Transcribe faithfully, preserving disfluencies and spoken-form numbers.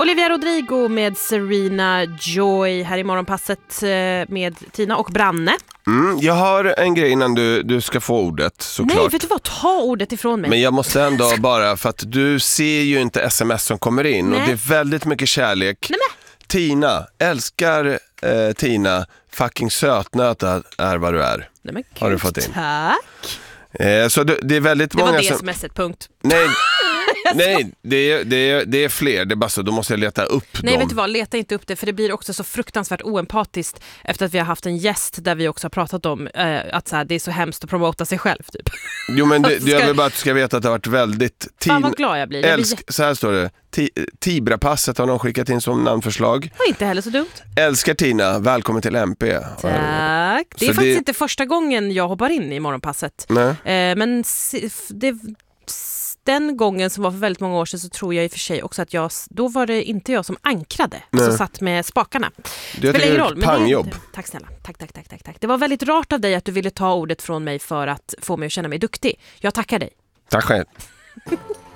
Olivia Rodrigo med Serena Joy här i morgonpasset med Tina och Branne. Mm, jag har en grej innan du, du ska få ordet, såklart. Nej, vet du vad? Ta ordet ifrån mig. Men jag måste ändå bara, för att du ser ju inte sms som kommer in. Nej. Och det är väldigt mycket kärlek. Nej, Tina, älskar eh, Tina. Fucking sötnöt är vad du är. Nej, men har du fått in. Tack. Eh, så det, det är väldigt det många var det som... smset, punkt. Nej, nej det, är, det, är, det är fler. Det är bara så, då måste jag leta upp Nej, dem. vet du vad, leta inte upp det, för det blir också så fruktansvärt oempatiskt efter att vi har haft en gäst där vi också har pratat om eh, att så här, det är så hemskt att promota sig själv typ. Jo, men det, ska... jag vill bara att du ska veta att det har varit väldigt... Fan vad glad jag blir. Jag Älsk... blir... Så här står det. Tibra-passet har någon skickat in som namnförslag. Och inte heller så dumt. Älskar Tina, välkommen till M P. Tack. Det är så faktiskt det... inte första gången jag hoppar in i morgonpasset. Nej. Eh, men det, den gången som var för väldigt många år sedan så tror jag i och för sig också att jag, då var det inte jag som ankrade, alltså satt med spakarna. Det spelar ingen roll. Pangjobb. Det, tack snälla. Tack, tack, tack, tack, tack. Det var väldigt rart av dig att du ville ta ordet från mig för att få mig att känna mig duktig. Jag tackar dig. Tack själv.